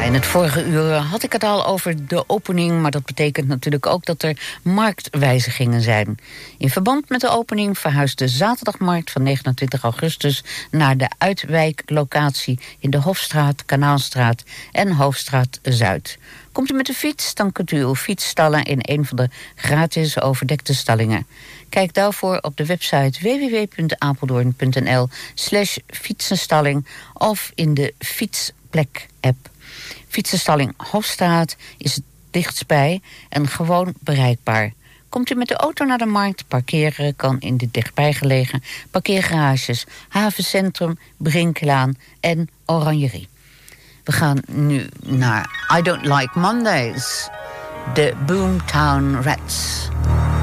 In het vorige uur had ik het al over de opening, maar dat betekent natuurlijk ook dat er marktwijzigingen zijn. In verband met de opening verhuist de zaterdagmarkt van 29 augustus naar de uitwijklocatie in de Hofstraat, Kanaalstraat en Hoofdstraat Zuid. Komt u met de fiets, dan kunt u uw fiets stallen in een van de gratis overdekte stallingen. Kijk daarvoor op de website www.apeldoorn.nl/fietsenstalling of in de Fietsplek-app. Fietsenstalling Hofstraat is het dichtstbij en gewoon bereikbaar. Komt u met de auto naar de markt, parkeren kan in de dichtbijgelegen parkeergarages Havencentrum, Brinklaan en Oranjerie. We gaan nu naar I Don't Like Mondays, de Boomtown Rats.